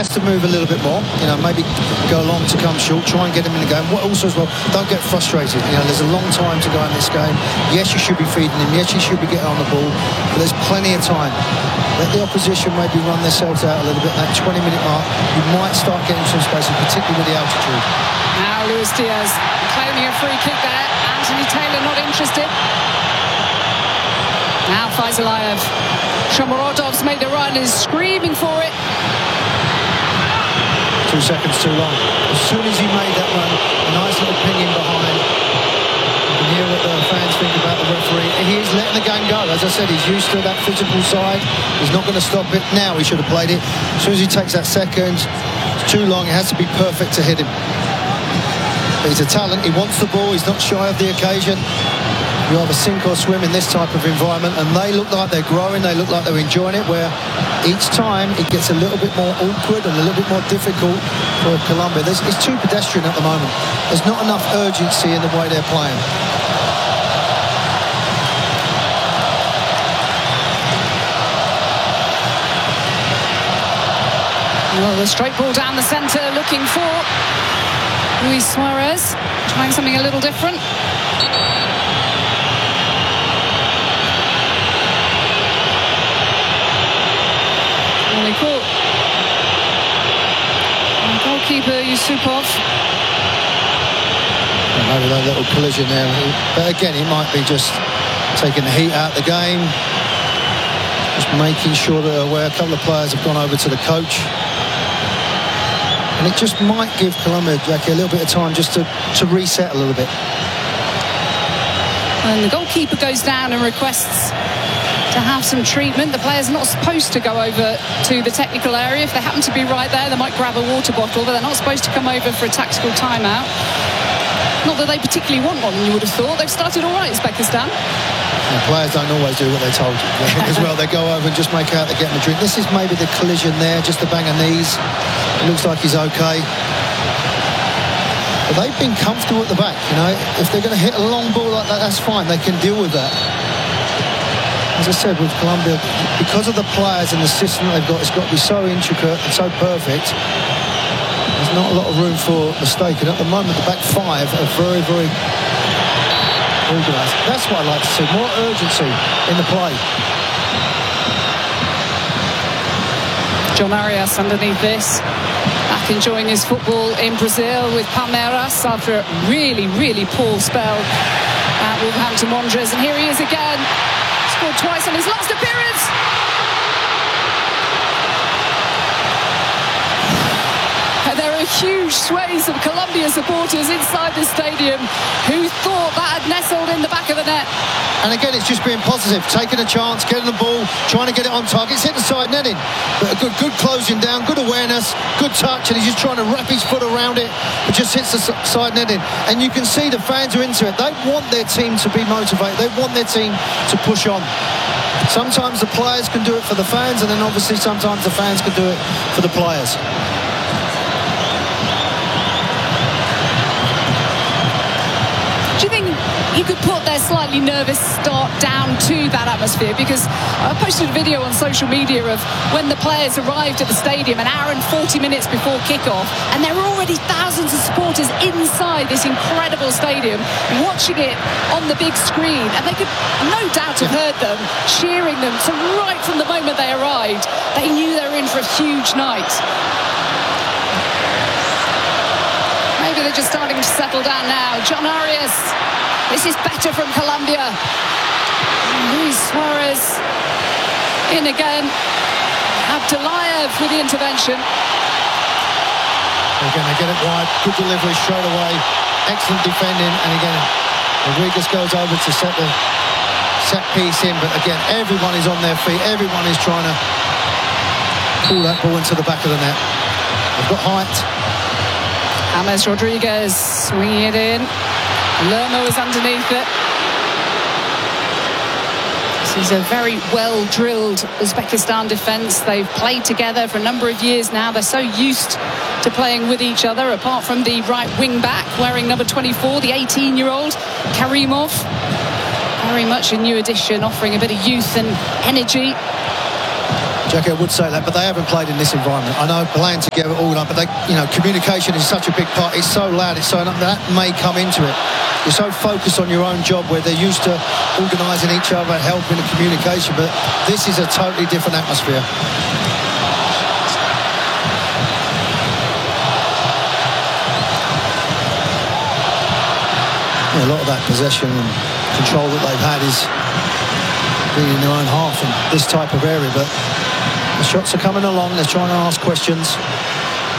has to move a little bit more, you know, maybe go long to come short, try and get him in the game. What also as well, don't get frustrated. You know, there's a long time to go in this game. Yes, you should be feeding him. Yes, you should be getting on the ball. But there's plenty of time. Let the opposition maybe run themselves out a little bit. That 20-minute mark, you might start getting some space, particularly with the altitude. Now Luis Diaz claiming a free kick there. Anthony Taylor not interested. Now Faizalayev. Shomurodov's made the run and is screaming for it. 2 seconds too long. As soon as he made that run, a nice little ping in behind. You can hear what the fans think about the referee. He is letting the game go. As I said, he's used to that physical side. He's not going to stop it. Now he should have played it. As soon as he takes that second, it's too long. It has to be perfect to hit him. But he's a talent. He wants the ball. He's not shy of the occasion. You either sink or swim in this type of environment, and they look like they're growing, they look like they're enjoying it, where each time it gets a little bit more awkward and a little bit more difficult for Colombia. It's too pedestrian at the moment. There's not enough urgency in the way they're playing. Well, the straight ball down the centre, looking for Luis Suarez, trying something a little different. Caught. Goalkeeper Yusupov. Maybe that little collision there, but again, it might be just taking the heat out of the game, just making sure that they're aware. A couple of players have gone over to the coach, and it just might give Colombia, Jackie, a little bit of time just to reset a little bit. And the goalkeeper goes down and requests to have some treatment. The player's not supposed to go over to the technical area. If they happen to be right there, they might grab a water bottle, but they're not supposed to come over for a tactical timeout. Not that they particularly want one, you would have thought. They've started all right, Uzbekistan. Yeah, players don't always do what they're told. They think as well, they go over and just make out they're getting a drink. This is maybe the collision there, just a bang of knees. It looks like he's okay. But they've been comfortable at the back, you know. If they're going to hit a long ball like that, that's fine. They can deal with that. As I said, with Colombia, because of the players and the system that they've got, it's got to be so intricate and so perfect. There's not a lot of room for mistake. And at the moment, the back five are very, very organised. That's what I like to see, more urgency in the play. John Arias underneath this. Back enjoying his football in Brazil with Palmeiras after a really, really poor spell at Wolverhampton Wanderers. And here he is again. Scored twice on his last appearance. And there are huge swathes of Colombia supporters inside the stadium who thought that had nestled in the back of the net. And again, it's just being positive, taking a chance, getting the ball, trying to get it on target. It's hit the side netting, but a good closing down, good awareness, good touch, and he's just trying to wrap his foot around it. It just hits the side netting, and you can see the fans are into it. They want their team to be motivated. They want their team to push on. Sometimes the players can do it for the fans, and then obviously sometimes the fans can do it for the players. Do you think you could put their slightly nervous start down to that atmosphere? Because I posted a video on social media of when the players arrived at the stadium an hour and 40 minutes before kickoff, and there were already thousands of supporters inside this incredible stadium watching it on the big screen, and they could no doubt have heard them cheering them. So right from the moment they arrived, they knew they were in for a huge night. Maybe they're just starting to settle down now. John Arias, this is better from Colombia. Luis Suarez in again. Abdullayev with the intervention. Again, they get it wide, good delivery straight away, excellent defending, and again, Rodriguez goes over to set the set piece in, but again, everyone is on their feet, everyone is trying to pull that ball into the back of the net. They've got height. James Rodriguez swinging it in. Lermo is underneath it. This is a very well-drilled Uzbekistan defence. They've played together for a number of years now. They're so used to playing with each other, apart from the right wing-back wearing number 24, the 18-year-old Karimov. Very much a new addition, offering a bit of youth and energy. Jackie, I would say that, but they haven't played in this environment. I know playing together all night, but communication is such a big part. It's so loud, it's so that may come into it. You're so focused on your own job where they're used to organising each other, helping the communication, but this is a totally different atmosphere. Yeah, a lot of that possession and control that they've had is being in their own half in this type of area, but the shots are coming along. They're trying to ask questions.